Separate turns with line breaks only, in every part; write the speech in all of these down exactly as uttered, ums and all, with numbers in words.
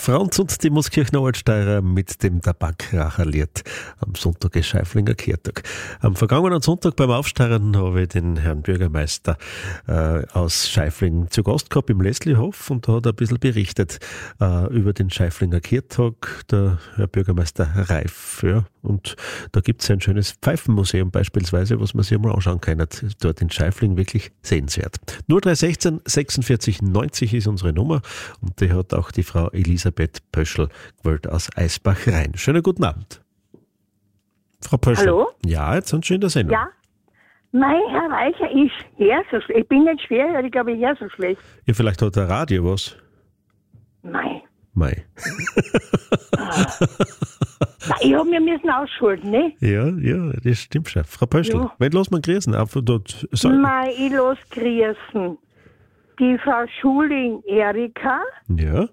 Franz und die Mooskirchner Altsteirer mit dem Tabakracherlied. Am Sonntag ist Scheiflinger Kirchtag. Am vergangenen Sonntag beim Aufsteiren habe ich den Herrn Bürgermeister äh, aus Scheifling zu Gast gehabt im Leslie-Hof und da hat er ein bisschen berichtet äh, über den Scheiflinger Kirchtag, der Herr Bürgermeister Reif. Ja. Und da gibt es ein schönes Pfeifenmuseum beispielsweise, was man sich mal anschauen kann. Dort in Scheifling wirklich sehenswert. null drei eins sechs sechsundvierzig neunzig ist unsere Nummer und die hat auch die Frau Elisabeth Pöschl gewählt aus Eisbach-Rhein. Schönen guten Abend. Frau Pöschl.
Hallo?
Ja, jetzt sind Sie in der Sendung.
Ja. Mein Herr Reicher, ich höre so schlecht. Ich bin nicht schwerhörig, aber ich höre so schlecht.
Ja, vielleicht hat der Radio was.
Nein.
Mei.
Ah. Ich habe mir müssen ausschulden, ne?
Ja, ja, das stimmt schon. Frau Pöschl,
Ja.
wenn los man grüßen? Einfach dort. So.
Mei, ich los grüßen. Die Frau Schuling Erika
Ja.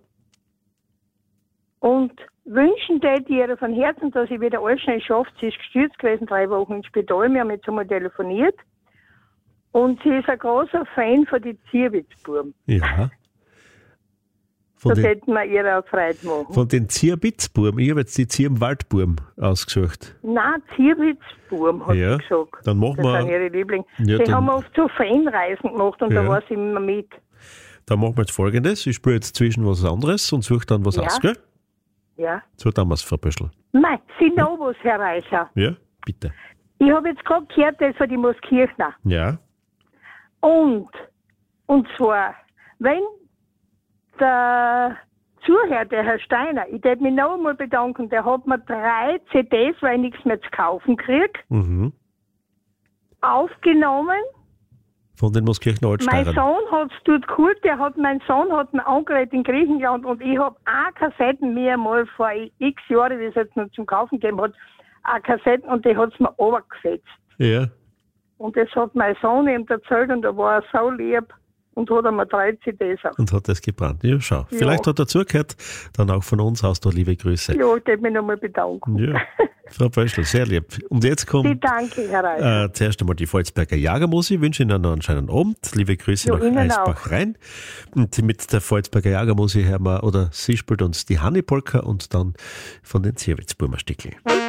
und wünschen tät ihr von Herzen, dass sie wieder alles schnell schafft. Sie ist gestürzt gewesen, drei Wochen im Spital. Wir haben jetzt einmal telefoniert. Und sie ist ein großer Fan von den Zierwitzbuben.
Ja. Von
Das
den,
hätten wir ihr auch Freude machen.
von den Zierbitzburm. Ich habe jetzt die Ziermwaldburm ausgesucht.
Nein, Zierwitzbuben, hat
Ja,
sie gesagt.
dann machen
das
wir-
sind ihre Lieblinge.
Ja,
die
dann-
haben oft so Fanreisen gemacht und
Ja.
da war sie immer mit.
Dann machen wir jetzt Folgendes. Ich spiele jetzt zwischen was anderes und suche dann was
Ja.
aus, gell?
Ja.
So tun wir es, Frau Pöschl.
Nein, Sie noch was, Herr Reicher.
Ja, bitte.
Ich habe jetzt gerade gehört, das von die Mooskirchner.
Ja.
Und, und zwar, wenn der Zuhörer, der Herr Steiner, ich darf mich noch einmal bedanken, der hat mir drei C Ds, weil ich nichts mehr zu kaufen kriege,
Mhm.
aufgenommen.
Von den Mooskirchner
Mein
Altsteirern.
Sohn hat es dort geholt, der hat, mein Sohn hat mir angeredet in Griechenland und ich habe auch Kassetten mir mal vor x Jahren, wie es jetzt noch zum Kaufen gegeben hat, auch Kassetten und die hat es mir runtergesetzt.
Ja.
Und das hat mein Sohn ihm erzählt und er war so lieb und hat mir drei C Ds auf.
Und hat das gebrannt. Ja, schau.
Ja.
Vielleicht hat er zugehört. Dann auch von uns aus da liebe Grüße.
Ja, ich darf mich nochmal bedanken.
Ja. Frau Pöschl, sehr lieb. Und jetzt kommt
Ich danke, Herr Reicher.
äh, zuerst einmal die Volzberger Jagermusik. Ich wünsche Ihnen noch einen schönen Abend. Liebe Grüße
Ja,
nach
Ihnen
Eisbach rein. Und mit der Volzberger Jagermusik hören wir, oder sie spielt uns die Hannipolka und dann von den Zierwitzburmer Stickel.